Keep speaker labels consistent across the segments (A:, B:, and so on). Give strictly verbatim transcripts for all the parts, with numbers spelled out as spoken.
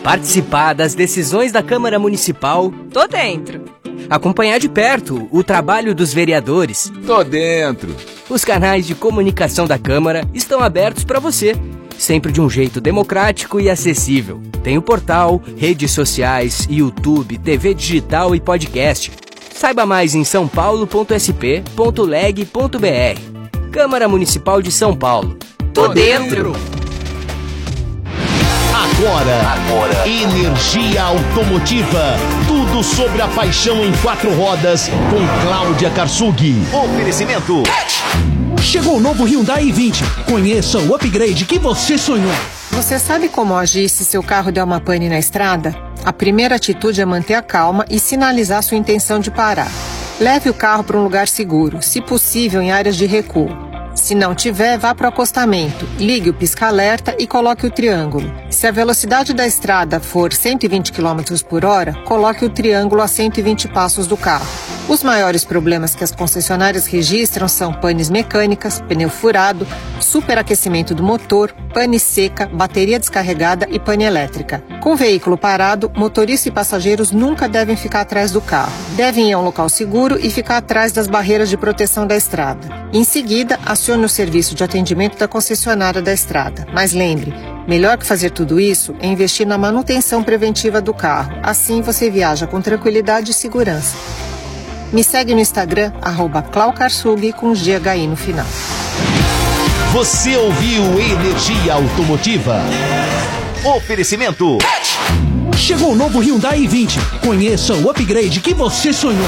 A: Participar das decisões da Câmara Municipal.
B: Tô dentro.
A: Acompanhar de perto o trabalho dos vereadores.
C: Tô dentro.
A: Os canais de comunicação da Câmara estão abertos para você, sempre de um jeito democrático e acessível. Tem o portal, redes sociais, YouTube, T V digital e podcast. Saiba mais em são paulo ponto s p ponto leg ponto b r. Câmara Municipal de São Paulo.
B: Tô dentro.
D: Agora, Agora, Energia Automotiva. Tudo sobre a paixão em quatro rodas com Cláudia Karsug. Oferecimento.
E: Chegou o novo Hyundai i vinte. Conheça o upgrade que você sonhou.
F: Você sabe como agir se seu carro der uma pane na estrada? A primeira atitude é manter a calma e sinalizar sua intenção de parar. Leve o carro para um lugar seguro, se possível em áreas de recuo. Se não tiver, vá para o acostamento, ligue o pisca-alerta e coloque o triângulo. Se a velocidade da estrada for cento e vinte quilômetros por hora, coloque o triângulo a cento e vinte passos do carro. Os maiores problemas que as concessionárias registram são panes mecânicas, pneu furado, superaquecimento do motor, pane seca, bateria descarregada e pane elétrica. Com o veículo parado, motorista e passageiros nunca devem ficar atrás do carro. Devem ir a um local seguro e ficar atrás das barreiras de proteção da estrada. Em seguida, acione o serviço de atendimento da concessionária da estrada. Mas lembre, melhor que fazer tudo isso é investir na manutenção preventiva do carro. Assim você viaja com tranquilidade e segurança. Me segue no Instagram, arroba claukarsug com G H I no final.
D: Você ouviu Energia Automotiva? Oferecimento.
E: Chegou o novo Hyundai i vinte. Conheça o upgrade que você sonhou.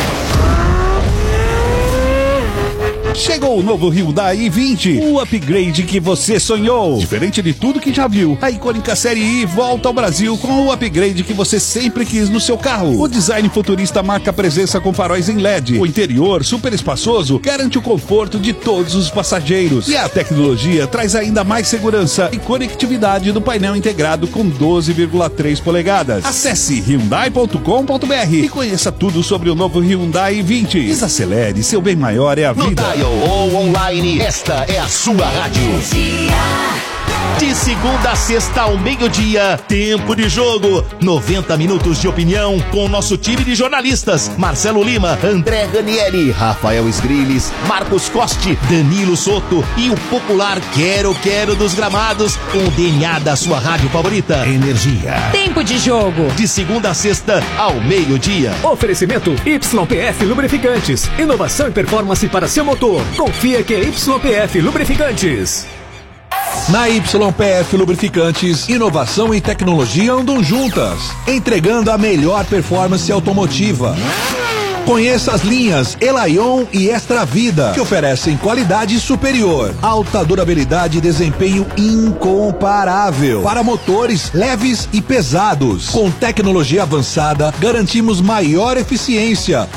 G: Chegou o novo Hyundai i vinte, o upgrade que você sonhou. Diferente de tudo que já viu, a icônica Série I volta ao Brasil com o upgrade que você sempre quis no seu carro. O design futurista marca presença com faróis em L E D. O interior, super espaçoso, garante o conforto de todos os passageiros. E a tecnologia traz ainda mais segurança e conectividade do painel integrado com doze vírgula três polegadas. Acesse hyundai ponto com ponto b r e conheça tudo sobre o novo Hyundai i vinte. Desacelere, seu bem maior é a vida.
D: Ou online, esta é a sua rádio. De segunda a sexta ao meio-dia, tempo de jogo. noventa minutos de opinião com o nosso time de jornalistas. Marcelo Lima, André Ranieri, Rafael Sgrilles, Marcos Costi, Danilo Soto e o popular Quero Quero dos Gramados com o D N A da sua rádio favorita. Energia.
B: Tempo de jogo.
D: De segunda a sexta ao meio-dia.
H: Oferecimento Y P F Lubrificantes. Inovação e performance para seu motor. Confia que é Y P F Lubrificantes.
I: Na Y P F Lubrificantes, inovação e tecnologia andam juntas, entregando a melhor performance automotiva. Conheça as linhas Elaion e Extra Vida, que oferecem qualidade superior, alta durabilidade e desempenho incomparável para motores leves e pesados. Com tecnologia avançada, garantimos maior eficiência,